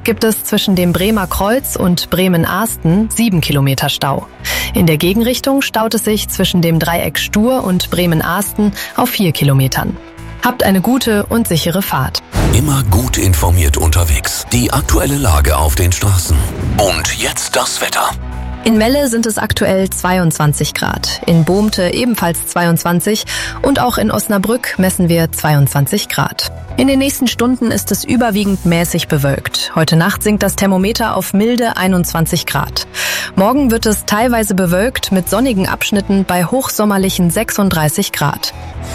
gibt es zwischen dem Bremer Kreuz und Bremen-Ahsten 7 Kilometer Stau. In der Gegenrichtung staut es sich zwischen dem Dreieck Stur und Bremen-Ahsten auf 4 Kilometern. Habt eine gute und sichere Fahrt. Immer gut informiert unterwegs. Die aktuelle Lage auf den Straßen. Und jetzt das Wetter. In Melle sind es aktuell 22 Grad, in Bohmte ebenfalls 22 und auch in Osnabrück messen wir 22 Grad. In den nächsten Stunden ist es überwiegend mäßig bewölkt. Heute Nacht sinkt das Thermometer auf milde 21 Grad. Morgen wird es teilweise bewölkt mit sonnigen Abschnitten bei hochsommerlichen 36 Grad.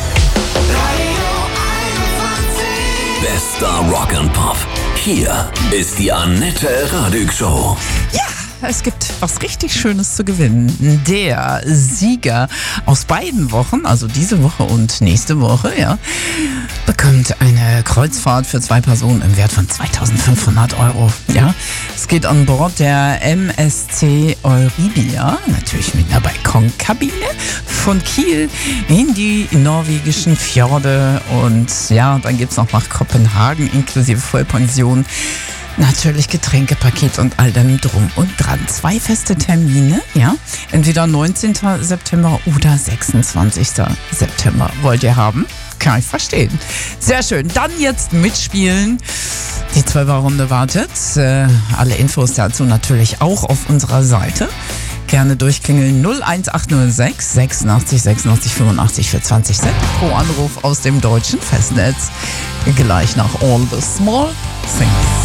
Bester Rock and Pop. Hier ist die Annette Radig Show. Ja, es gibt was richtig Schönes zu gewinnen. Der Sieger aus beiden Wochen, also diese Woche und nächste Woche, ja, bekommt eine Kreuzfahrt für 2 Personen im Wert von 2.500 Euro. Ja, es geht an Bord der MSC Euribia, natürlich mit einer Balkonkabine, von Kiel in die norwegischen Fjorde. Und ja, dann geht's noch nach Kopenhagen inklusive Vollpension. Natürlich Getränkepaket und all dem drum und dran. 2 feste Termine, ja. Entweder 19. September oder 26. September wollt ihr haben. Kann ich verstehen. Sehr schön. Dann jetzt mitspielen. Die 12er-Runde wartet. Alle Infos dazu natürlich auch auf unserer Seite. Gerne durchklingeln 01806 86 86 85 für 20 Cent pro Anruf aus dem deutschen Festnetz. Gleich nach All the Small Things.